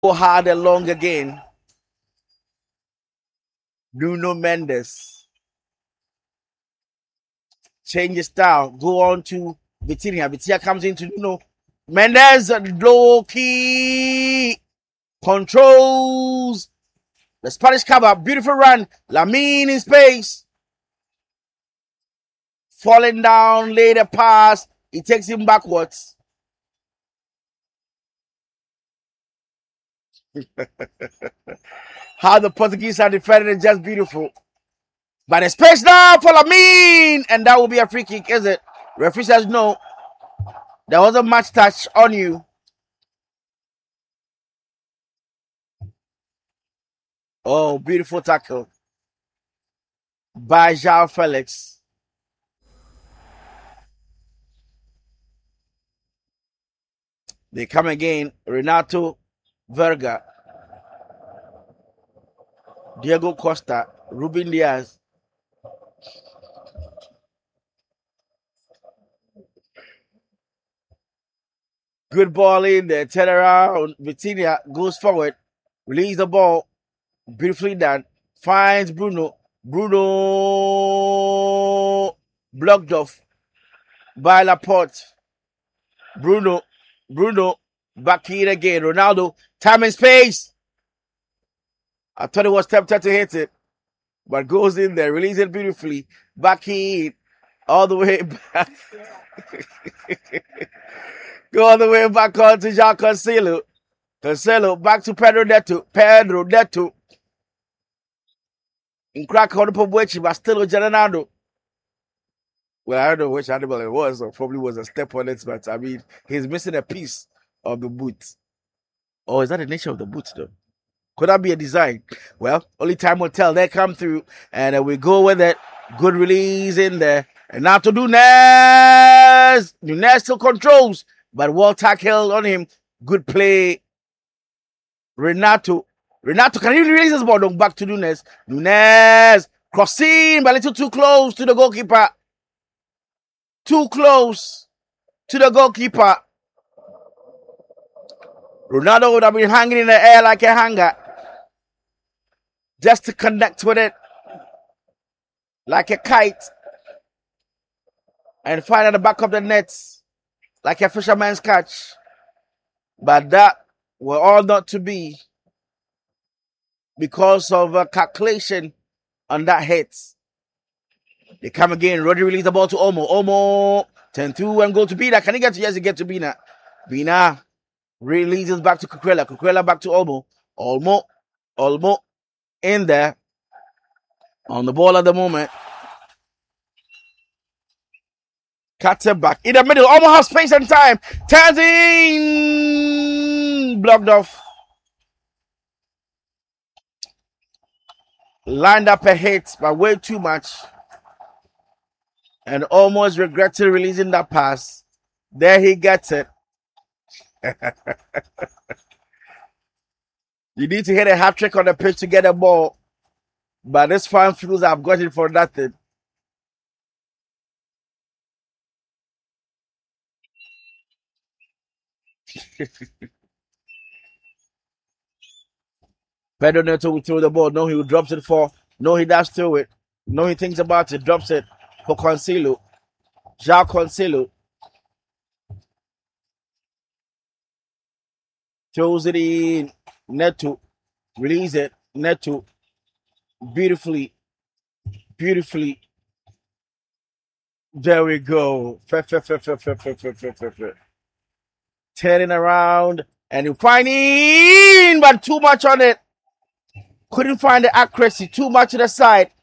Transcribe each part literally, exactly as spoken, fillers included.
Go hard and long again. Nuno Mendes. Change his style. Go on to Vitinha. Vitinha comes into Nuno Mendes. Low key. Controls. The Spanish cover. Beautiful run. Lamine in space. Falling down. Later pass. He takes him backwards. How the Portuguese are defending is just beautiful. But the space now for Lamine. And that will be a free kick, is it? Referee says no. There was a match touch on you. Oh, beautiful tackle by João Felix. They come again. Renato Verga. Diego Costa. Ruben Diaz. Good ball in there. Turn around. Vitinha goes forward. Release the ball. Beautifully done. Finds Bruno. Bruno blocked off by Laporte. Bruno. Bruno. Back in again. Ronaldo. Time and space. I thought it was tempted to hit it. But goes in there. Release it beautifully. Back in. All the way back. Go all the way back on to João Cancelo. Cancelo back to Pedro Neto. Pedro Neto. In crack on the Pobuchi, but still with Ronaldo. Well, I don't know which animal it was, or probably was a step on it, but I mean, he's missing a piece of the boot. Oh, is that the nature of the boot, though? Could that be a design? Well, only time will tell. They come through, and uh, we go with it. Good release in there. And now to Nunez. Nunez still controls, but well tackled on him. Good play. Renato. Renato, can he release this ball? No, back to Nunez. Nunez. Crossing, but a little too close to the goalkeeper. Too close to the goalkeeper. Ronaldo would have been hanging in the air like a hanger. Just to connect with it. Like a kite. And find at the back of the net. Like a fisherman's catch. But that were all not to be. Because of a calculation on that hit. They come again. Rodri release the ball to Omo. Omo. ten two and go to Bina. Can he get to? Yes, he get to Bina. Bina releases back to Cucurella. Cucurella back to Olmo. Olmo. Olmo in there. On the ball at the moment. Cuts it back. In the middle. Olmo has space and time. Turns in. Blocked off. Lined up a hit, but way too much. And almost regretted releasing that pass. There he gets it. You need to hit a hat trick on the pitch to get a ball. But this fan feels I've got it for nothing. Pedro Neto will throw the ball. No, he drops it for. No, he does throw it. No, he thinks about it. Drops it for Cancelo. João Cancelo. Throws it in. Neto. Release it. Neto. Beautifully. Beautifully. There we go. Turning around. And you find in, but too much on it. Couldn't find the accuracy. Too much to the side.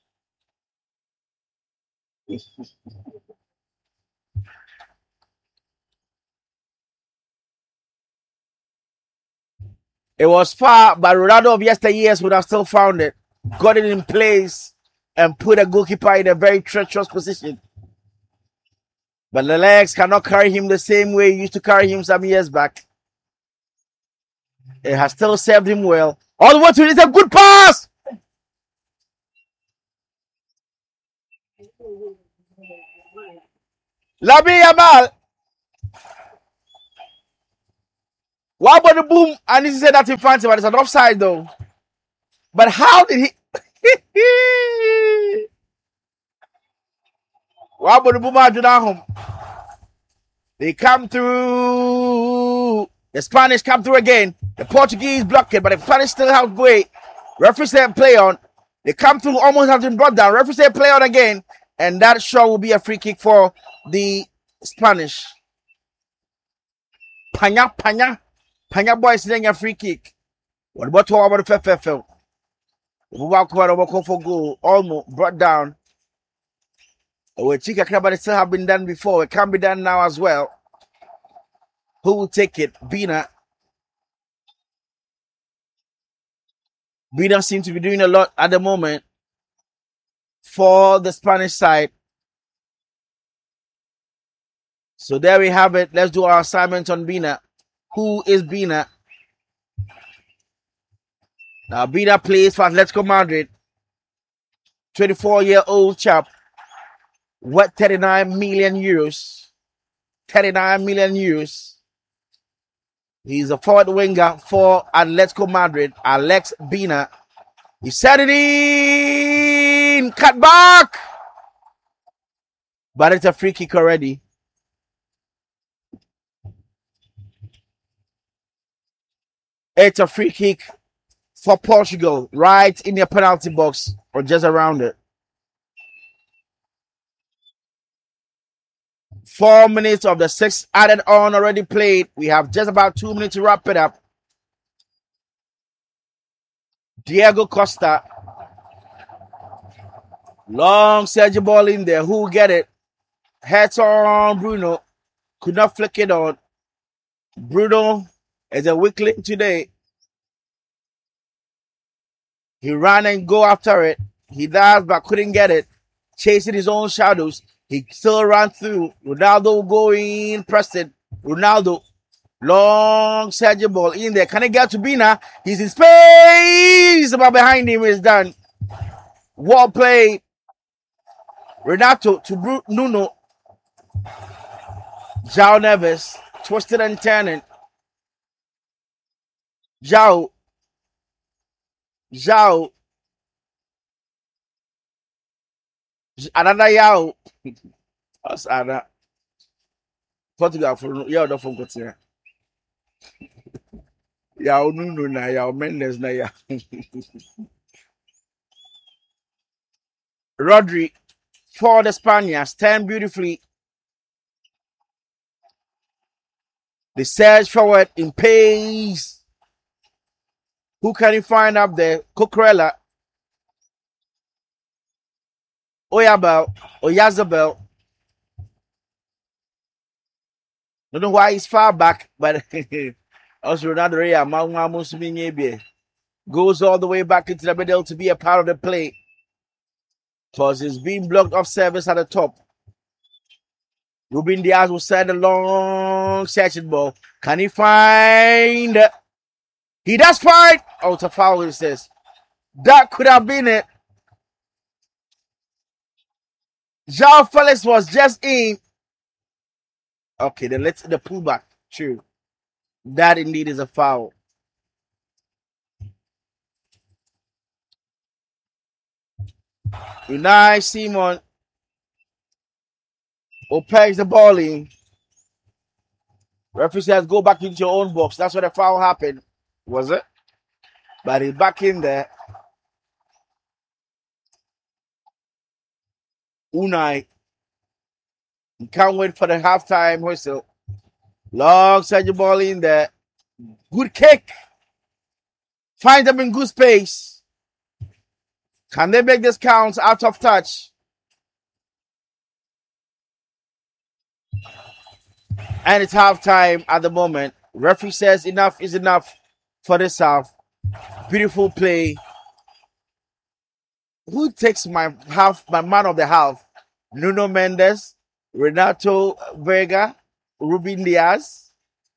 It was far, but Ronaldo of yesteryears would have still found it. Got it in place and put a goalkeeper in a very treacherous position. But the legs cannot carry him the same way he used to carry him some years back. It has still served him well. All the way to it is a good pass. Lamine Yamal. What about the boom? I need to say that in fancy, but it's an offside though. But how did he? What about the boom? I do not home. They come through. The Spanish come through again. The Portuguese block it, but the Spanish still have way. Referee said play on. They come through, almost have been brought down. Referee said play on again, and that shot will be a free kick for the Spanish. Panya, Panya, Panya boys getting a free kick. What about what about the F F L? Ubakwa for goal, almost brought down. Oh, Chica Crab, still have been done before. It can be done now as well. Who will take it? Bina. Bina seems to be doing a lot at the moment for the Spanish side. So there we have it. Let's do our assignment on Bina. Who is Bina? Now Bina plays for Atletico Madrid. twenty-four-year-old chap. What thirty-nine million euros? thirty-nine million euros. He's a forward winger for Atletico Madrid. Alex Bina. He set it in. Cut back. But it's a free kick already. It's a free kick for Portugal. Right in their penalty box or just around it. Four minutes of the six added on already played. We have just about two minutes to wrap it up. Diego Costa. Long Sergio ball in there. Who will get it? Heads on Bruno. Could not flick it on. Bruno is a weak link today. He ran and go after it. He does, but couldn't get it. Chasing his own shadows. He still ran through. Ronaldo going, pressed it. Ronaldo. Long Sergio ball in there. Can he get to Bina? He's in space. But behind him is done. Well played. Renato to Bru- Nuno. João Neves. Twisted and turning. João. João. Another Yao. That's Anna. Portugal for Yao the phone got here. Yao Nuno na Yao Mendes na ya. Rodri for the Spaniards. Stand beautifully. They surge forward in pace. Who can he find up there? Cucurella. Oyabel. Oyazabel. Don't know why he's far back, but also Ronaldo Rea goes all the way back into the middle to be a part of the play. Because it's being blocked off service at the top. Ruben Diaz will send a long searching ball. Can he find? He does find. Oh, it's a foul, he says. That could have been it. João Felix was just in. Okay, then let's the pullback. True. That indeed is a foul. Unai Simon pegs the ball in. Referee says go back into your own box. That's where the foul happened. Was it? But he's back in there. Unai. He can't wait for the halftime whistle. Long Sergio ball in there. Good kick. Find them in good space. Can they make this count out of touch? And it's halftime at the moment. Referee says enough is enough for this half. Beautiful play. Who takes my half, my man of the half? Nuno Mendes, Renato Vega, Ruben Diaz,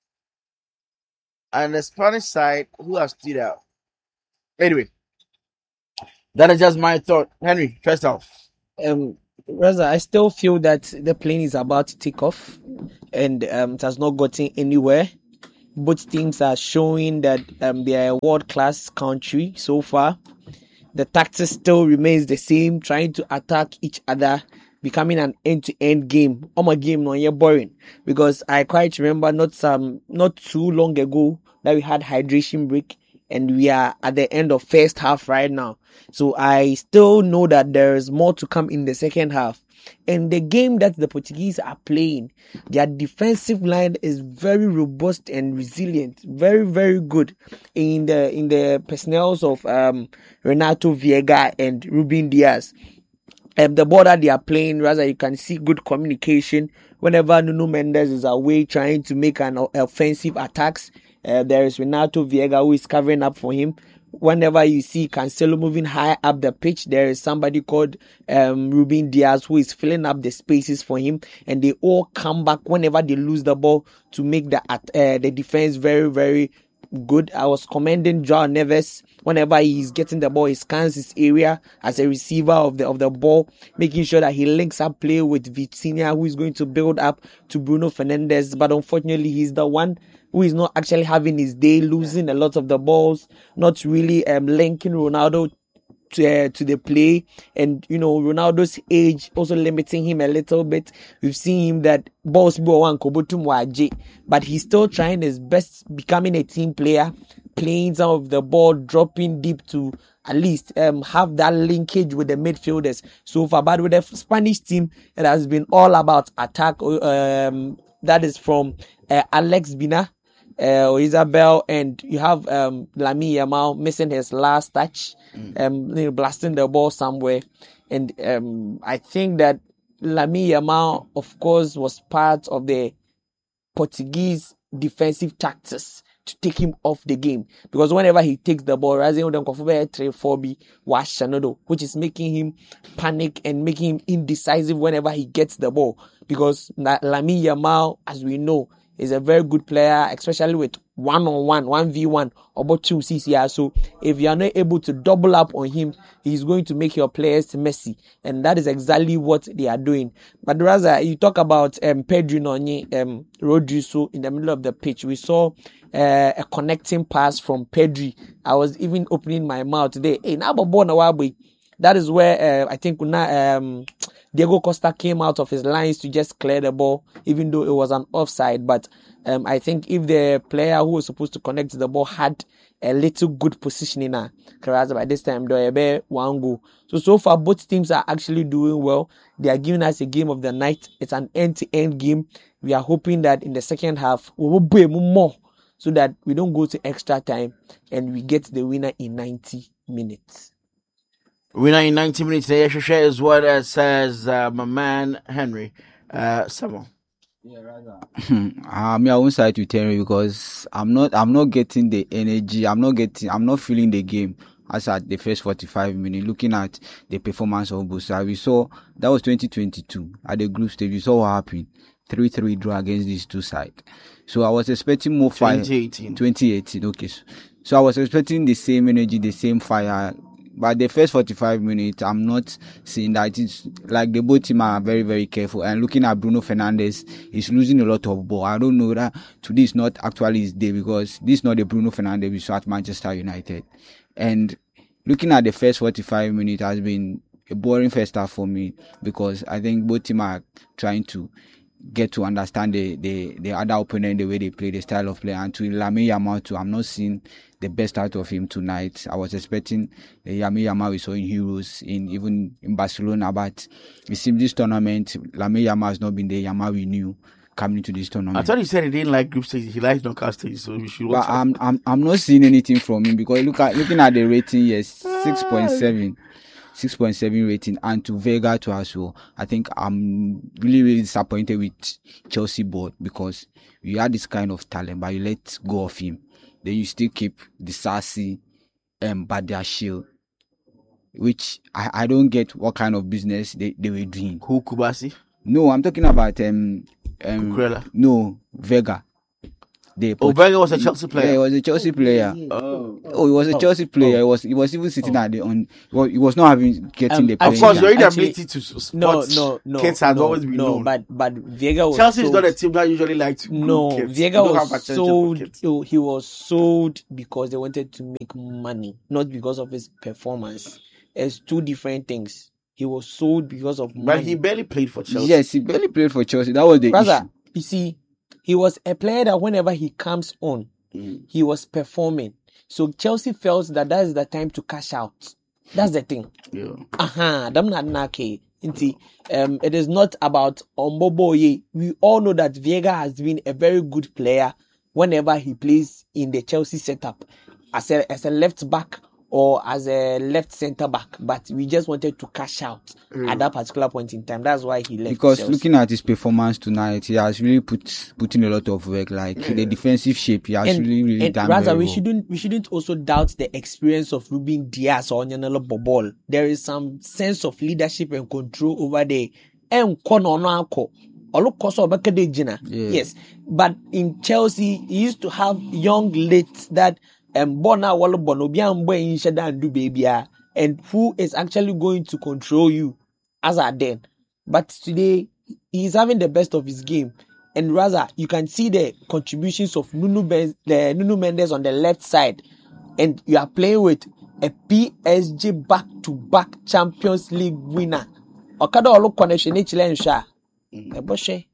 and the Spanish side who have stood out. Anyway, that is just my thought. Henry, first off. Um, Raza, I still feel that the plane is about to take off and um, it has not gotten anywhere. both teams are showing that um, they are a world-class country so far. The tactics still remains the same, trying to attack each other, becoming an end-to-end game. Oh my game, no, you're boring because I quite remember not some not too long ago that we had hydration break, and we are at the end of first half right now. So I still know that there is more to come in the second half. And the game that the Portuguese are playing, their defensive line is very robust and resilient, very very good in the in the personnels of um, Renato Viega and Ruben Diaz. Um, the ball that they are playing, rather you can see good communication. Whenever Nuno Mendes is away trying to make an offensive attacks, uh, there is Renato Viega who is covering up for him. Whenever you see Cancelo moving high up the pitch, there is somebody called um, Ruben Diaz who is filling up the spaces for him, and they all come back whenever they lose the ball to make the uh, the defense very very good. I was commending Joao Neves whenever he's getting the ball, he scans his area as a receiver of the of the ball, making sure that he links up play with Vitinha, who is going to build up to Bruno Fernandes. But unfortunately, he's the one who is not actually having his day, losing a lot of the balls, not really um, linking Ronaldo to, uh, to the play, and you know Ronaldo's age also limiting him a little bit. We've seen him that balls one but he's still trying his best, becoming a team player, playing some of the ball, dropping deep to at least um, have that linkage with the midfielders so far. But with the Spanish team, it has been all about attack. Um, that is from uh, Alex Bina, Uh, Isabel, and you have um, Lamine Yamal missing his last touch, mm. um, you know, blasting the ball somewhere. And um, I think that Lamine Yamal, of course, was part of the Portuguese defensive tactics to take him off the game, because whenever he takes the ball, which is making him panic and making him indecisive whenever he gets the ball, because Lamine Yamal, as we know, is a very good player, especially with one-on-one, one v one, or about two C C R. So if you are not able to double up on him, he's going to make your players messy. And that is exactly what they are doing. But rather, you talk about um, Pedri Noni, um, Rodri, so in the middle of the pitch, we saw uh, a connecting pass from Pedri. I was even opening my mouth today. Hey, that is where uh, I think um, Diego Costa came out of his lines to just clear the ball, even though it was an offside. But um, I think if the player who was supposed to connect the ball had a little good positioning, uh, by this time, they one goal. So, so far, both teams are actually doing well. They are giving us a game of the night. It's an end-to-end game. We are hoping that in the second half, we will be more so that we don't go to extra time and we get the winner in ninety minutes. Winner in ninety minutes. The Yeshua is what uh, says uh, my man Henry. Uh, Samuel. Yeah, rather. I'm your own side to tell you because I'm not. I'm not getting the energy. I'm not getting. I'm not feeling the game as at the first forty-five minutes. Looking at the performance of both sides, we saw that was twenty twenty-two at the group stage. We saw what happened. three three draw against these two sides. So I was expecting more fire. twenty eighteen. twenty eighteen. Okay. So, so I was expecting the same energy, the same fire. But the first forty-five minutes, I'm not seeing that. It's like the both team are very, very careful. And looking at Bruno Fernandes, he's losing a lot of ball. I don't know that today is not actually his day because this is not the Bruno Fernandes we saw at Manchester United. And looking at the first forty-five minutes has been a boring first half for me because I think both teams are trying to get to understand the, the, the other opponent, the way they play, the style of play. And to Lamine Yamal too, I'm not seeing the best out of him tonight. I was expecting the Lamine Yamal we saw in Heroes, in even in Barcelona, but it seems this tournament, Lamine Yamal has not been the Yamal we knew coming into this tournament. I thought he said he didn't like group stage, he likes knockout stage, so we should watch. But I'm, I'm, I'm not seeing anything from him because look at looking at the rating, yes, six point seven. six point seven rating, and to Vega to as well. I think I'm really, really disappointed with Chelsea board because you had this kind of talent, but you let go of him. Then you still keep the Sassy and Badiashile, which I, I don't get what kind of business they, they were doing. Who, Kubasi? No, I'm talking about um, um Kukrela. No, Vega. the Oh, Berger was a Chelsea player. Yeah, he was a Chelsea player. Oh. Oh, he was a Oh. Chelsea player. Oh. He was he was even sitting Oh. at the on. He was, he was not having getting Um, the Of playing course, time. your Actually- inability to spot No, no, no. kids has no, always been no, known. but but Viega was Chelsea is sold. not a team that usually like to group No, kids. Viega They don't have was attention for sold. kids. oh, He was sold because they wanted to make money, not because of his performance. It's two different things. He was sold because of But money. he barely played for Chelsea. Yes, he barely played for Chelsea. That was the Rather, issue. you see, he was a player that whenever he comes on, Mm. he was performing. So Chelsea felt that that is the time to cash out. That's the thing. Yeah. Aha, them not nake. Inti, um, it is not about Omboboye. We all know that Viega has been a very good player whenever he plays in the Chelsea setup as a as a left back or as a left centre back. But we just wanted to cash out at that particular point in time. That's why he left. Because Chelsea. looking at his performance tonight, he has really put put in a lot of work. Like the defensive shape, he has and, really really and done rather very we well. shouldn't we shouldn't also doubt the experience of Ruben Diaz or Nyanelo Bobol. There is some sense of leadership and control over there. And kono no ako. Olo koso obekede jina. Yeah. Yes, but in Chelsea, he used to have young lates that um bona walo bono biambo in shada and do baby and who is actually going to control you as a then. But today he's having the best of his game. And rather, you can see the contributions of Nuno, ben- the Nuno Mendes on the left side. And you are playing with a P S G back-to-back Champions League winner. Okada olo connection ni chile nsha. Eboshe.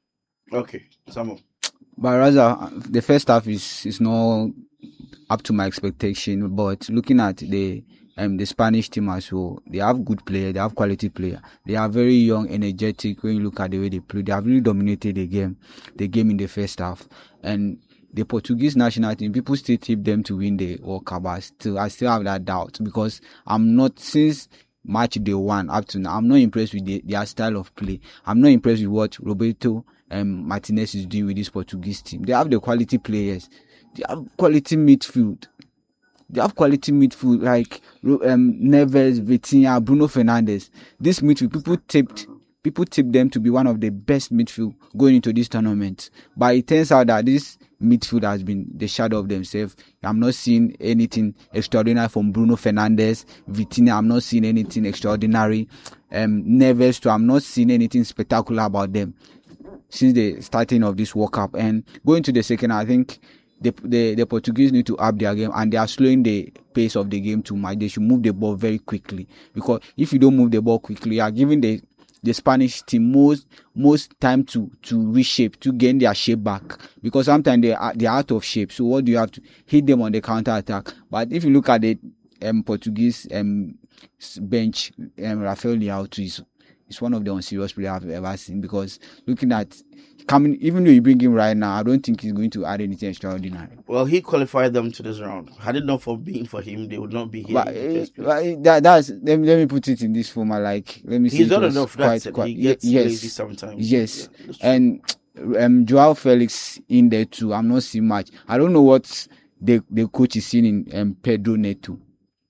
Okay. Samuel. But rather, the first half is is not up to my expectation. But looking at the um the Spanish team as well, they have good players, they have quality players. They are very young, energetic. When you look at the way they play, they have really dominated the game, the game in the first half. And the Portuguese national team, people still tip them to win the World Cup. But still, I still have that doubt because I'm not since match day one up to now. I'm not impressed with the, their style of play. I'm not impressed with what Roberto um, Martinez is doing with this Portuguese team. They have the quality players. They have quality midfield. They have quality midfield like um, Neves, Vitinha, Bruno Fernandes. This midfield, people tipped, people tipped them to be one of the best midfield going into this tournament. But it turns out that this midfield has been the shadow of themselves. I'm not seeing anything extraordinary from Bruno Fernandes, Vitinha. I'm not seeing anything extraordinary. Um, Neves too. I'm not seeing anything spectacular about them since the starting of this World Cup. And going to the second, I think the, the the Portuguese need to up their game, and they are slowing the pace of the game too much. They should move the ball very quickly, because if you don't move the ball quickly, you are giving the the Spanish team most most time to to reshape, to gain their shape back, because sometimes they are they are out of shape. So what do you have to hit them on the counter attack? But if you look at the um, Portuguese um, bench, um, Rafael Leao too is is one of the unserious players I've ever seen, because looking at coming, even though you bring him right now, I don't think he's going to add anything extraordinary. Well, he qualified them to this round. Had it not for being for him, they would not be here. But, in the first place. but that, that's let me, let me put it in this format. Like let me see. He's it done was enough. quite- That's it. quite- He gets yes, lazy sometimes. yes, Yeah, that's true. and um, Joao Felix in there too. I'm not seeing much. I don't know what the the coach is seeing in um, Pedro Neto.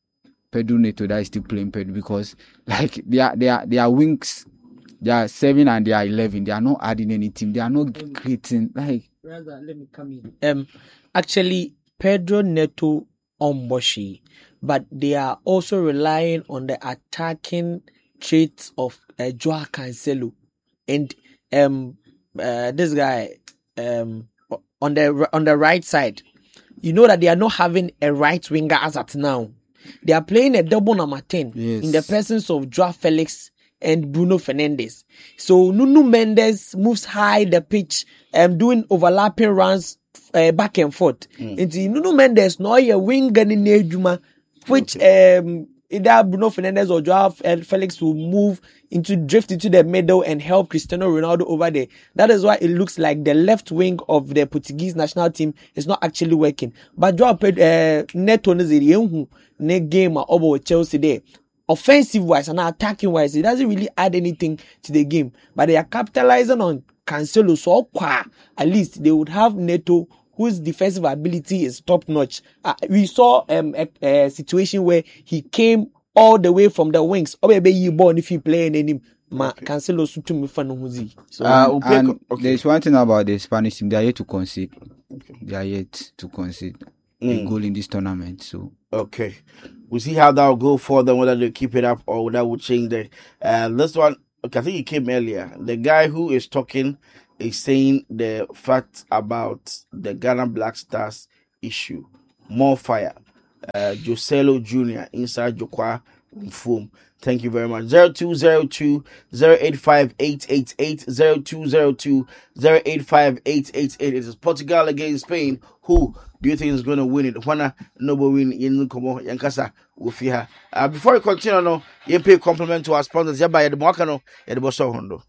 Pedro Neto that is still playing Pedro, because like they are they are they are wings. They are seven and they are eleven. They are not adding anything. They are not creating like. Rather, let me come in. Um, actually, Pedro Neto Omboshi, but they are also relying on the attacking traits of uh, Joao Cancelo, and um, uh, this guy um on the on the right side. You know that they are not having a right winger as at now. They are playing a double number ten Yes. in the presence of Joao Felix and Bruno Fernandes. So Nuno Mendes moves high the pitch, um, doing overlapping runs uh, back and forth. Mm. And Nuno Mendes no a winger in Nejuma, which um either Bruno Fernandes or Joao Felix will move into drift into the middle and help Cristiano Ronaldo over there. That is why it looks like the left wing of the Portuguese national team is not actually working. But Joao uh, Neto ne game over Chelsea there. Offensive wise and attacking wise, it doesn't really add anything to the game. But they are capitalizing on Cancelo. So qua, at least they would have Neto, whose defensive ability is top notch. Uh, we saw um, a, a situation where he came all the way from the wings. Oh, baby, you born if you play in him. Ma Okay. Cancelo sutu me fan huzi. So Uh, Um, we'll play and co- okay. there's one thing about the Spanish team. They are here to concede. Okay. They are yet to concede Mm. a goal in this tournament. So Okay. We'll see how that will go for them, whether they keep it up or that will change the uh this one. Okay, I think it came earlier. The guy who is talking is saying the fact about the Ghana Black Stars issue. More fire. Uh Joselo Junior inside Jokwa Foam. Thank you very much. zero two zero two zero eight five eight eight eight zero two zero two zero eight five eight eight eight. It is Portugal against Spain. Who do you think is going to win it? Wanna no win in Komo Yankasa Ufia. Uh, before we continue, no, you pay compliment to our sponsors. Yeah, by the Mwakano, yeah, the Bosso Hondo.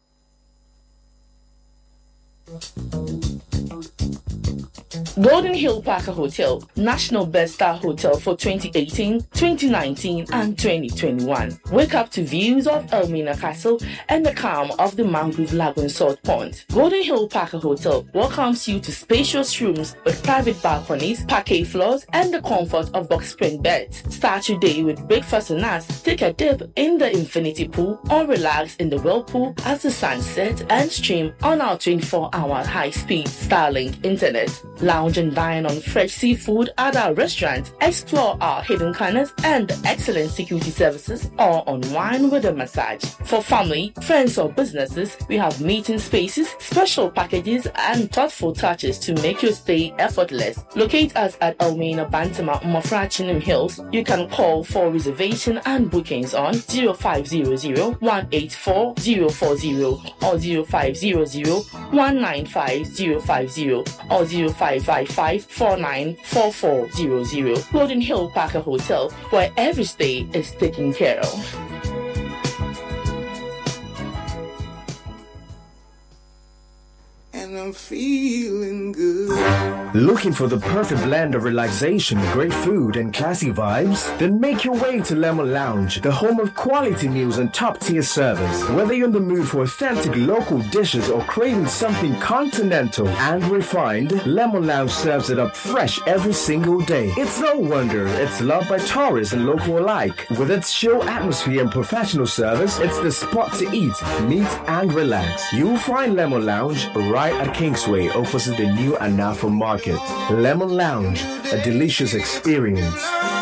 Golden Hill Parker Hotel, National Best Star Hotel for twenty eighteen, twenty nineteen, and twenty twenty-one. Wake up to views of Elmina Castle and the calm of the Mangrove Lagoon Salt Pond. Golden Hill Parker Hotel welcomes you to spacious rooms with private balconies, parquet floors, and the comfort of box spring beds. Start your day with breakfast and us. Take a dip in the infinity pool or relax in the whirlpool as the sun sets and stream on our twenty-four hour high-speed Starlink internet. Lounge and dine on fresh seafood at our restaurant, explore our hidden corners and excellent security services, or unwind with a massage. For family, friends or businesses, we have meeting spaces, special packages and thoughtful touches to make your stay effortless. Locate us at Elmina Bantama, Mofrachinum Hills. You can call for reservation and bookings on zero five zero zero one eight four zero four zero or zero five zero zero one nine five zero five zero or zero five five five four nine four four zero zero. Golden Hill Parker Hotel, where every stay is taken care of. And I'm feeling good. Looking for the perfect blend of relaxation, great food, and classy vibes? Then make your way to Lemon Lounge, the home of quality meals and top-tier service. Whether you're in the mood for authentic local dishes or craving something continental and refined, Lemon Lounge serves it up fresh every single day. It's no wonder it's loved by tourists and local alike. With its chill atmosphere and professional service, it's the spot to eat, meet, and relax. You'll find Lemon Lounge right at Kingsway, opposite the new Anafa Market. Lemon Lounge, a delicious experience.